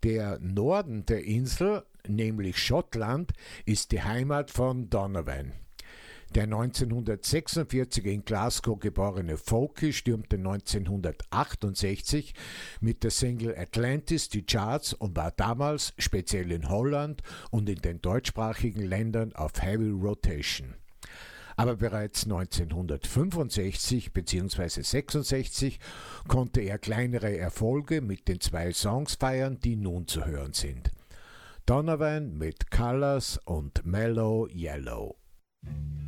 Der Norden der Insel, nämlich Schottland, ist die Heimat von Donovan. Der 1946 in Glasgow geborene Folky stürmte 1968 mit der Single Atlantis die Charts und war damals, speziell in Holland und in den deutschsprachigen Ländern, auf Heavy Rotation. Aber bereits 1965 bzw. 66 konnte er kleinere Erfolge mit den 2 Songs feiern, die nun zu hören sind. Donovan mit Colors und Mellow Yellow.